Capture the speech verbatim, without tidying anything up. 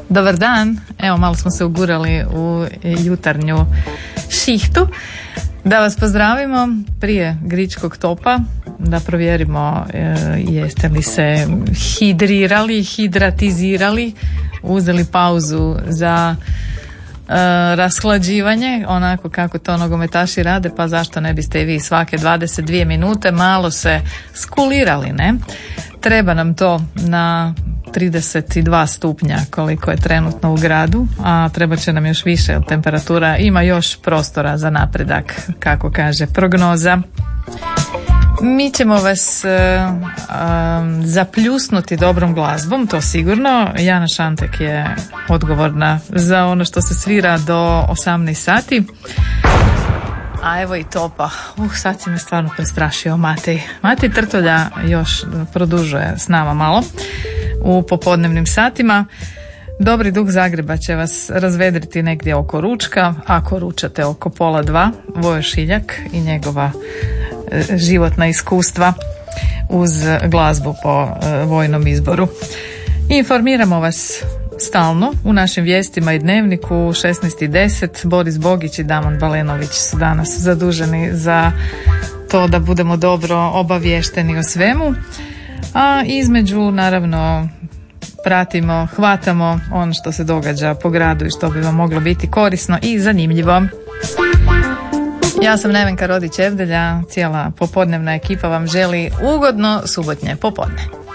Dobar dan, evo malo smo se ugurali u jutarnju šihtu. Da vas pozdravimo prije gričkog topa, da provjerimo e, jeste li se hidrirali, hidratizirali, uzeli pauzu za e, rashlađivanje, onako kako to nogometaši rade, pa zašto ne biste i vi svake dvadeset dvije minute malo se skulirali, ne? Treba nam to na trideset dva stupnja koliko je trenutno u gradu, a treba će nam još više, jer temperatura ima još prostora za napredak, kako kaže prognoza. Mi ćemo vas uh, um, zapljusnuti dobrom glazbom, to sigurno. Jana Šantek je odgovorna za ono što se svira do osamnaest sati. A evo i topa. Uh, sad si me stvarno prestrašio, Matej. Matej Trtolja još produžuje s nama malo u popodnevnim satima. Dobri duh Zagreba će vas razvedriti negdje oko ručka, ako ručate oko pola dva. Vojo Šiljak i njegova e, životna iskustva uz glazbu po e, vojnom izboru. Informiramo vas stalno u našim vijestima i dnevniku. U šesnaest i deset Boris Bogić i Damon Balenović su danas zaduženi za to da budemo dobro obavješteni o svemu, a između naravno pratimo, hvatamo ono što se događa po gradu i što bi vam moglo biti korisno i zanimljivo. Ja sam Nevenka Rodić Evdelja, cijela popodnevna ekipa vam želi ugodno subotnje popodne.